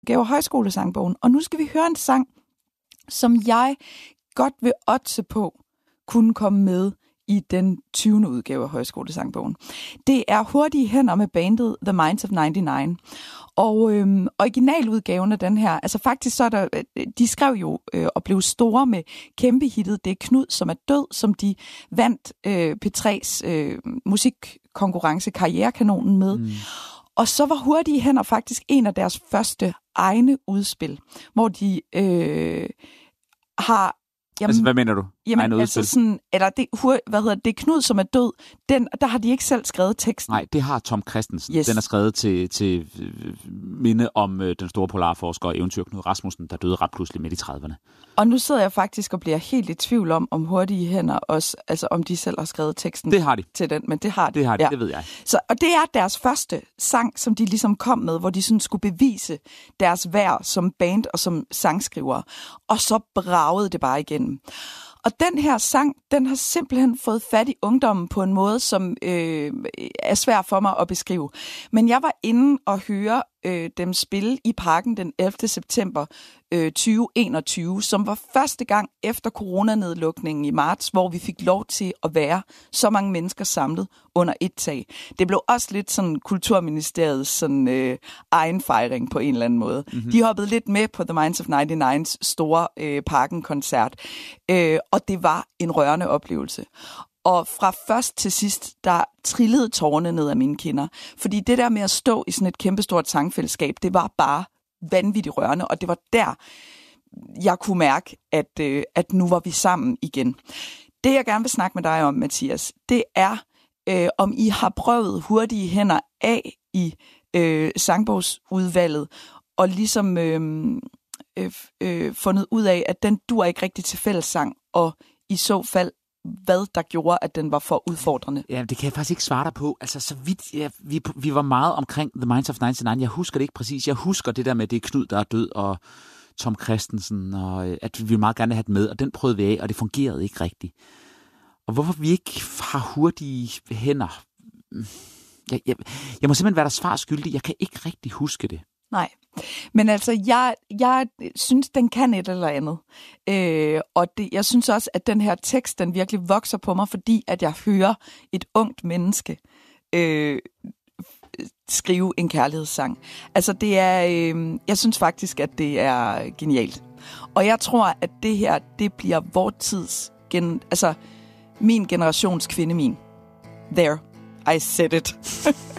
udgave af Højskolesangbogen. Og nu skal vi høre en sang, som jeg godt vil oddse på kunne komme med i den 20. udgave af Højskolesangbogen. Det er Hurtige hænder med bandet The Minds of 99. Og originaludgaven af den her, altså faktisk så er der, de skrev jo og blev store med kæmpe hittet Det er Knud, som er død, som de vandt P3's musikkonkurrence Karrierekanonen med. Og så var Hurtige hænder faktisk en af deres første egne udspil, hvor de har... Jamen, altså, hvad mener du? Jamen, altså sådan, eller det er Knud, som er død, der har de ikke selv skrevet teksten. Nej, det har Tom Christensen. Yes. Den er skrevet til minde om den store polarforsker og eventyr Knud Rasmussen, der døde ret pludselig midt i 30'erne. Og nu sidder jeg faktisk og bliver helt i tvivl om Hurtige hænder også, altså om de selv har skrevet teksten. Det har de. Til den, men det har de. Det har de, ja. Det ved jeg. Så, og det er deres første sang, som de ligesom kom med, hvor de sådan skulle bevise deres værd som band og som sangskriver. Og så bragede det bare igennem. Og den her sang, den har simpelthen fået fat i ungdommen på en måde, som er svær for mig at beskrive. Men jeg var inde og høre dem spille i Parken den 11. september 2021, som var første gang efter coronanedlukningen i marts, hvor vi fik lov til at være så mange mennesker samlet under et tag. Det blev også lidt sådan Kulturministeriets sådan, egen fejring på en eller anden måde. Mm-hmm. De hoppede lidt med på The Minds of 99's store Parken-koncert, og det var en rørende oplevelse. Og fra først til sidst, der trillede tårerne ned af mine kinder. Fordi det der med at stå i sådan et kæmpestort sangfællesskab, det var bare vanvittigt rørende, og det var der, jeg kunne mærke, at nu var vi sammen igen. Det, jeg gerne vil snakke med dig om, Mathias, det er, om I har prøvet Hurtige hænder af i sangbogsudvalget, og ligesom fundet ud af, at den duer ikke rigtig til fællessang, og i så fald, hvad der gjorde, at den var for udfordrende? Ja, det kan jeg faktisk ikke svare dig på. Altså, så vidt, vi var meget omkring The Minds of 99. Jeg husker det ikke præcis. Jeg husker det der med, det er Knud, der er død, og Tom Christensen, og at vi meget gerne have det med, og den prøvede vi af, og det fungerede ikke rigtigt. Og hvorfor vi ikke har Hurtige hænder? Jeg må simpelthen være der svar skyldig. Jeg kan ikke rigtig huske det. Nej, men altså, jeg synes, den kan et eller andet. Og jeg synes også, at den her tekst, den virkelig vokser på mig, fordi at jeg hører et ungt menneske skrive en kærlighedssang. Altså, det er, jeg synes faktisk, at det er genialt. Og jeg tror, at det her, det bliver vor tids, min generations kvinde min. There, I said it.